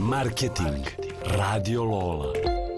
Marketing. Radio Lola.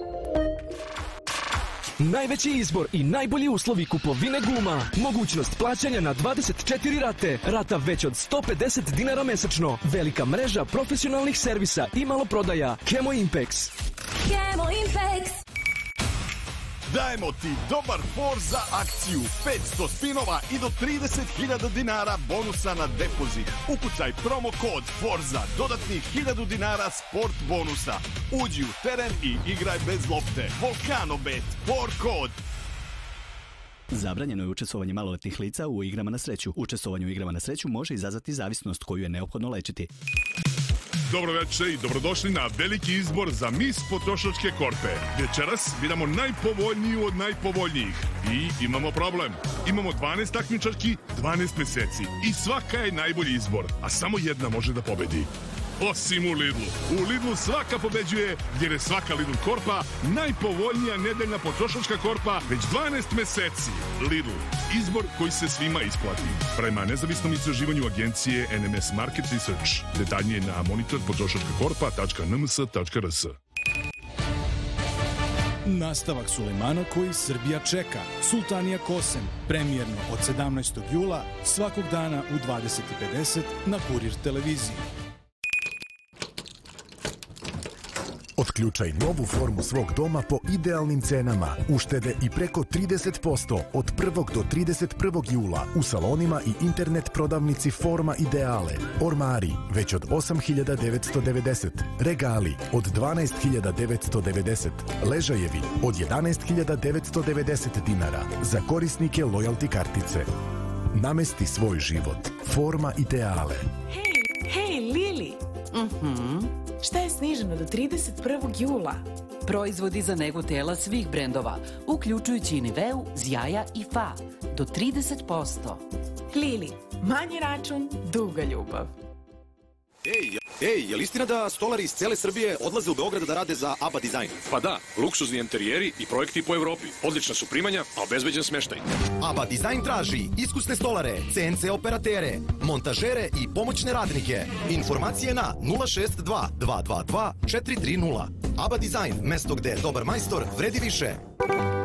Najveći izbor i najbolji uslovi kupovine guma. Mogućnost plaćanja na 24 rate. Rata već od 150 dinara mesečno. Velika mreža profesionalnih servisa i maloprodaja. Kemo Impex. Kemo Impex. Dajemo ti dobar Forza akciju, 500 spinova i do 30.000 dinara bonusa na depozit. Ukucaj promo kod Forza, dodatnih 1000 dinara sport bonusa. Uđi u teren i igraj bez lopte. Volkanobet, for kod. Zabranjeno je učestvovanje maloletnih lica u igrama na sreću. Učestvovanje u igrama na sreću može izazvati zavisnost koju je neophodno lečiti. Dobro večer i dobrodošli na veliki izbor za Mis potrošačke korpe. Večeras biramo najpovoljniju od najpovoljnijih. I imamo problem. Imamo 12 takmičarki, 12 meseci. I svaka je najbolji izbor, a samo jedna može da pobedi. Osim u Lidlu. U Lidlu svaka pobeđuje, jer je svaka Lidl korpa najpovoljnija nedeljna potrošačka korpa već 12 meseci. Lidl. Izbor koji se svima isplati. Prema nezavisnom istraživanju agencije NMS Market Research. Detaljnije na monitorpotrošačkakorpa.nms.rs. Nastavak Sulejmana koji Srbija čeka. Sultanija Kosen. Premijerno od 17. jula svakog dana u 20:50 na Kurir televiziji. Otključaj novu formu svog doma po idealnim cenama. Uštede i preko 30% od 1. do 31. jula u salonima i internet prodavnici Forma Ideale. Ormari već od 8.990. Regali od 12.990. Ležajevi od 11.990 dinara za korisnike lojalty kartice. Namesti svoj život. Forma Ideale. Hej, Lili! Šta je sniženo do 31. jula? Proizvodi za negu tela svih brendova, uključujući i Niveu, Zjaja i Fa, do 30%. Lili, manji račun, duga ljubav. Ej, je li istina da stolari iz cele Srbije odlaze u Beograd da rade za ABBA Design? Pa da, luksuzni enterijeri i projekti po Evropi. Odlična su primanja, a obezbeđen smeštaj. ABBA Design traži iskusne stolare, CNC operatere, montažere i pomoćne radnike. Informacije na 062 222 430. ABBA Design, mesto gde dobar majstor vredi više.